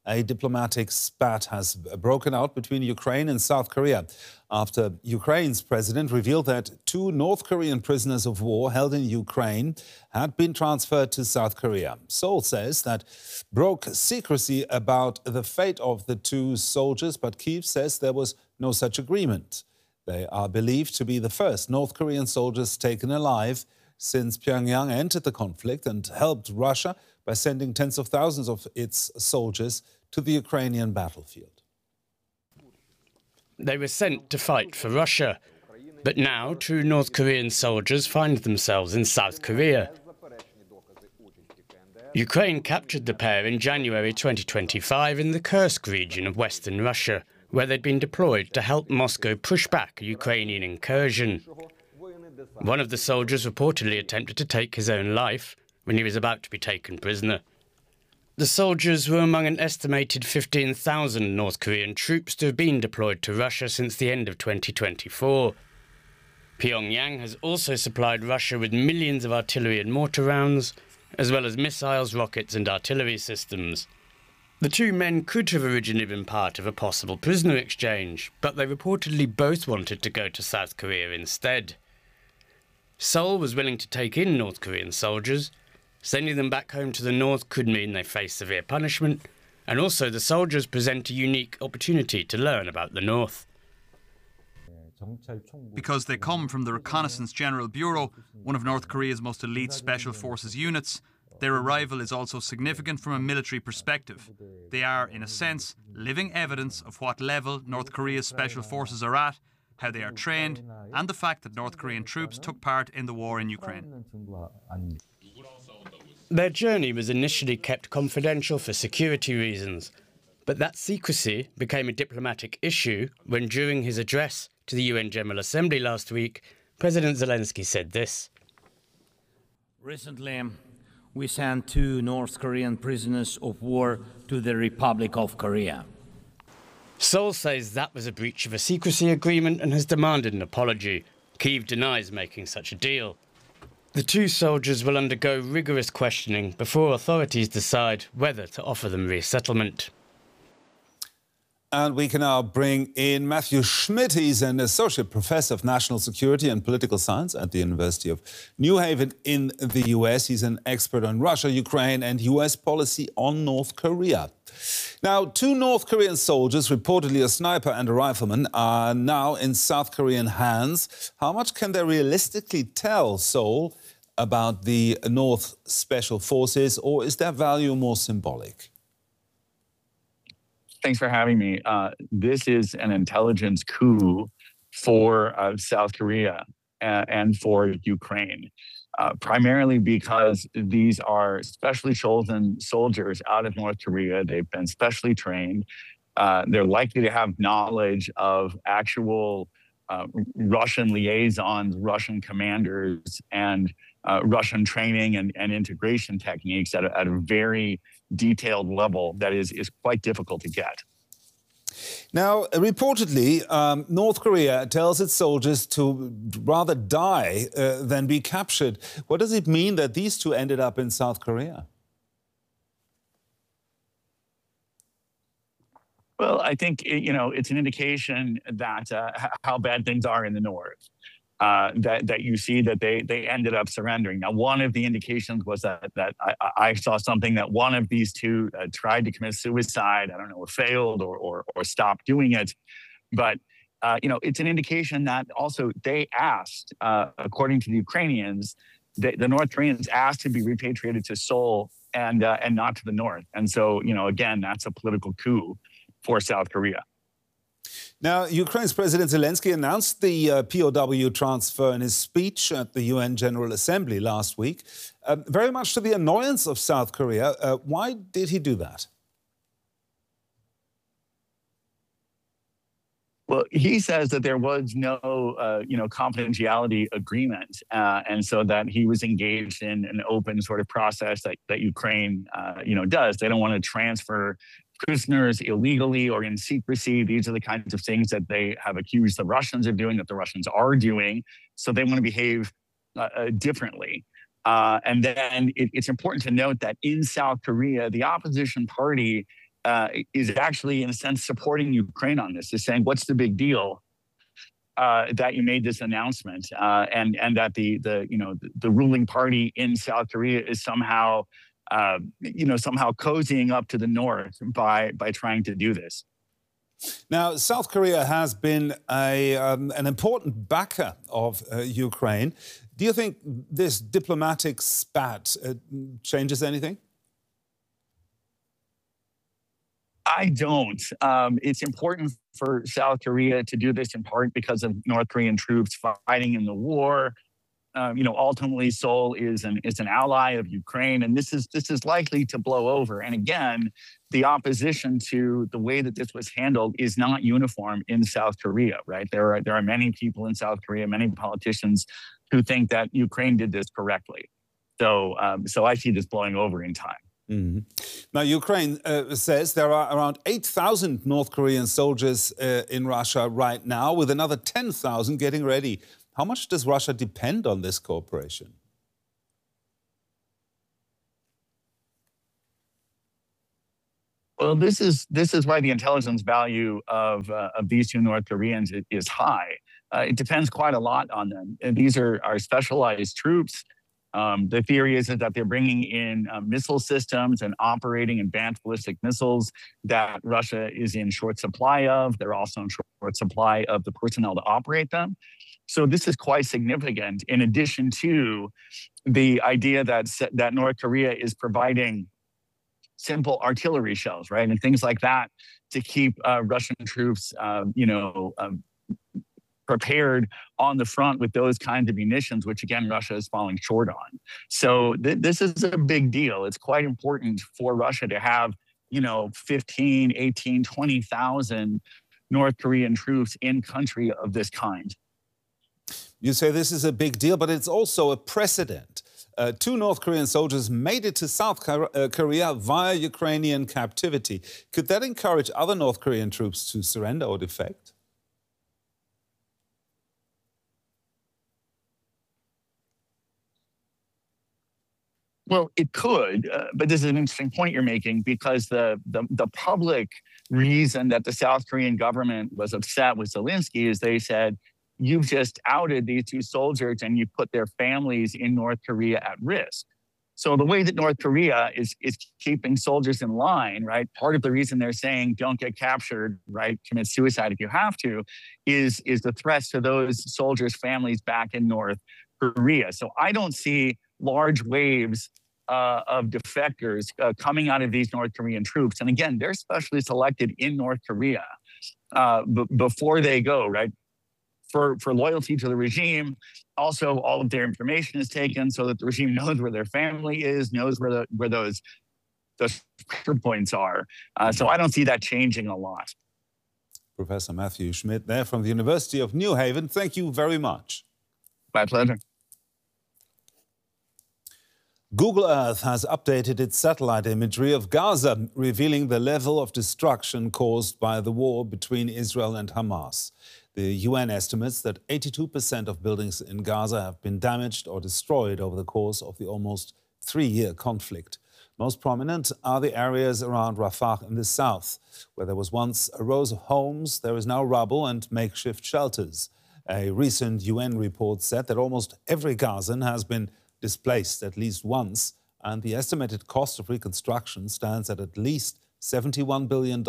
A diplomatic spat has broken out between Ukraine and South Korea after Ukraine's president revealed that 2 North Korean prisoners of war held in Ukraine had been transferred to South Korea. Seoul says that broke secrecy about the fate of the 2 soldiers, but Kyiv says there was no such agreement. They are believed to be the first North Korean soldiers taken alive since Pyongyang entered the conflict and helped Russia by sending tens of thousands of its soldiers to the Ukrainian battlefield. They were sent to fight for Russia, but now 2 North Korean soldiers find themselves in South Korea. Ukraine captured the pair in January 2025 in the Kursk region of western Russia, where they'd been deployed to help Moscow push back a Ukrainian incursion. One of the soldiers reportedly attempted to take his own life when he was about to be taken prisoner. The soldiers were among an estimated 15,000 North Korean troops to have been deployed to Russia since the end of 2024. Pyongyang has also supplied Russia with millions of artillery and mortar rounds, as well as missiles, rockets and artillery systems. The 2 men could have originally been part of a possible prisoner exchange, but they reportedly both wanted to go to South Korea instead. Seoul was willing to take in North Korean soldiers. Sending them back home to the north could mean they face severe punishment, and also the soldiers present a unique opportunity to learn about the north. Because they come from the Reconnaissance General Bureau, one of North Korea's most elite special forces units, their arrival is also significant from a military perspective. They are, in a sense, living evidence of what level North Korea's special forces are at, how they are trained, and the fact that North Korean troops took part in the war in Ukraine. Their journey was initially kept confidential for security reasons, but that secrecy became a diplomatic issue when, during his address to the UN General Assembly last week, President Zelensky said this. Recently, we sent 2 North Korean prisoners of war to the Republic of Korea. Seoul says that was a breach of a secrecy agreement and has demanded an apology. Kyiv denies making such a deal. The 2 soldiers will undergo rigorous questioning before authorities decide whether to offer them resettlement. And we can now bring in Matthew Schmidt. He's an associate professor of national security and political science at the University of New Haven in the US. He's an expert on Russia, Ukraine and US policy on North Korea. Now, 2 North Korean soldiers, reportedly a sniper and a rifleman, are now in South Korean hands. How much can they realistically tell Seoul about the North Special Forces, or is their value more symbolic? Thanks for having me. This is an intelligence coup for South Korea and for Ukraine, primarily because these are specially chosen soldiers out of North Korea. They've been specially trained. They're likely to have knowledge of actual Russian liaisons, Russian commanders, and Russian training and integration techniques at a very detailed level that is quite difficult to get. Now, reportedly, North Korea tells its soldiers to rather die than be captured. What does it mean that these 2 ended up in South Korea? Well, I think, it's an indication that how bad things are in the north. That you see that they ended up surrendering. Now, one of the indications was that I saw something that one of these 2 tried to commit suicide. I don't know if failed or stopped doing it. But, it's an indication that also they asked, according to the Ukrainians, the North Koreans asked to be repatriated to Seoul and not to the north. And so, again, that's a political coup for South Korea. Now, Ukraine's President Zelensky announced the POW transfer in his speech at the UN General Assembly last week, very much to the annoyance of South Korea. Why did he do that? Well, he says that there was no, confidentiality agreement, and so that he was engaged in an open sort of process that Ukraine, does. They don't want to transfer prisoners illegally or in secrecy. These are the kinds of things that they have accused the Russians of doing, that the Russians are doing. So they want to behave differently. And then it's important to note that in South Korea, the opposition party is actually, in a sense, supporting Ukraine on this. Is saying, "What's the big deal that you made this announcement, and that the ruling party in South Korea is somehow somehow cozying up to the North by trying to do this." Now, South Korea has been an important backer of Ukraine. Do you think this diplomatic spat changes anything? I don't. It's important for South Korea to do this in part because of North Korean troops fighting in the war. Ultimately, Seoul is an ally of Ukraine, and this is likely to blow over. And again, the opposition to the way that this was handled is not uniform in South Korea. Right? There are many people in South Korea, many politicians, who think that Ukraine did this correctly. So I see this blowing over in time. Mm-hmm. Now, Ukraine says there are around 8,000 North Korean soldiers in Russia right now, with another 10,000 getting ready. How much does Russia depend on this cooperation? Well, this is why the intelligence value of these two North Koreans is high. It depends quite a lot on them. And these are specialized troops. The theory is that they're bringing in missile systems and operating advanced ballistic missiles that Russia is in short supply of. They're also in short supply of the personnel to operate them. So this is quite significant, in addition to the idea that North Korea is providing simple artillery shells, right, and things like that to keep Russian troops, prepared on the front with those kinds of munitions, which again, Russia is falling short on. So this is a big deal. It's quite important for Russia to have, 15, 18, 20,000 North Korean troops in country of this kind. You say this is a big deal, but it's also a precedent. Two North Korean soldiers made it to South Korea via Ukrainian captivity. Could that encourage other North Korean troops to surrender or defect? Well, it could, but this is an interesting point you're making, because the public reason that the South Korean government was upset with Zelensky is they said, "You've just outed these two soldiers and you put their families in North Korea at risk." So the way that North Korea is keeping soldiers in line, right? Part of the reason they're saying don't get captured, right? Commit suicide if you have to, is the threats to those soldiers' families back in North Korea. So I don't see large waves of defectors coming out of these North Korean troops. And again, they're specially selected in North Korea before they go, right? For loyalty to the regime. Also, all of their information is taken so that the regime knows where their family is, knows where those pressure points are. So I don't see that changing a lot. Professor Matthew Schmidt there from the University of New Haven. Thank you very much. My pleasure. Google Earth has updated its satellite imagery of Gaza, revealing the level of destruction caused by the war between Israel and Hamas. The UN estimates that 82% of buildings in Gaza have been damaged or destroyed over the course of the almost 3-year conflict. Most prominent are the areas around Rafah in the south, where there was once a row of homes. There is now rubble and makeshift shelters. A recent UN report said that almost every Gazan has been displaced at least once, and the estimated cost of reconstruction stands at least $71 billion.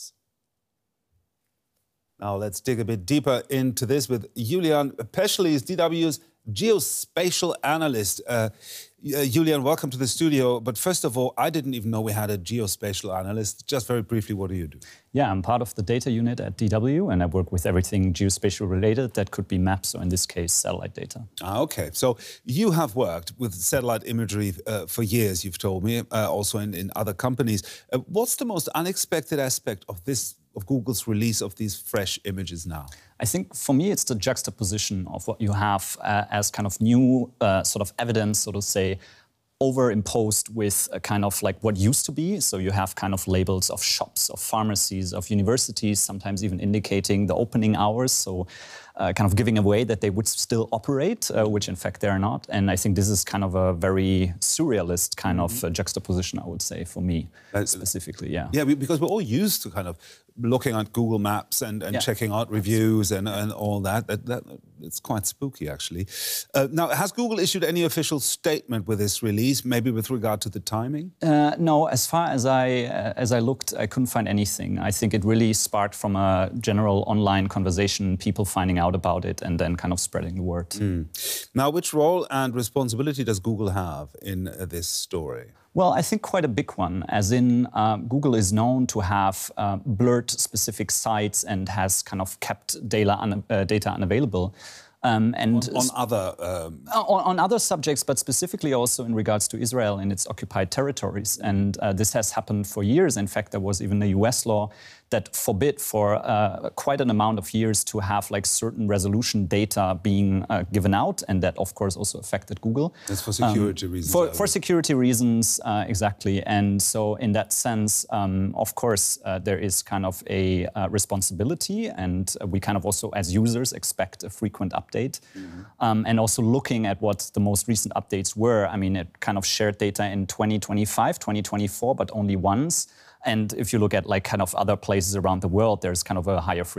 Now let's dig a bit deeper into this with Julian Peschel, DW's geospatial analyst. Julian, welcome to the studio. But first of all, I didn't even know we had a geospatial analyst. Just very briefly, what do you do? Yeah, I'm part of the data unit at DW, and I work with everything geospatial related. That could be maps, or in this case, satellite data. Okay, so you have worked with satellite imagery for years, you've told me, also in other companies. What's the most unexpected aspect of Google's release of these fresh images now? I think for me, it's the juxtaposition of what you have as kind of new sort of evidence, so to say, overimposed with a kind of like what used to be. So you have kind of labels of shops, of pharmacies, of universities, sometimes even indicating the opening hours. So kind of giving away that they would still operate, which in fact they're not. And I think this is kind of a very surrealist kind of juxtaposition, I would say, for me specifically, yeah. Yeah, because we're all used to kind of looking at Google Maps and checking out reviews and all that. It's quite spooky, actually. Now, has Google issued any official statement with this release, maybe with regard to the timing? No, as far as I looked, I couldn't find anything. I think it really sparked from a general online conversation, people finding out about it and then kind of spreading the word. Now, which role and responsibility does Google have in this story? Well, I think quite a big one, as in Google is known to have blurred specific sites and has kind of kept data unavailable. And on other subjects, but specifically also in regards to Israel and its occupied territories. And this has happened for years. In fact, there was even a US law that forbid for quite an amount of years to have like certain resolution data being given out. And that, of course, also affected Google. That's for security reasons. For security reasons, exactly. And so in that sense, of course, there is kind of a responsibility. And we kind of also, as users, expect a frequent update. And also looking at what the most recent updates were. I mean, it kind of shared data in 2025, 2024, but only once. And if you look at like kind of other places around the world, there's kind of a higher frequency.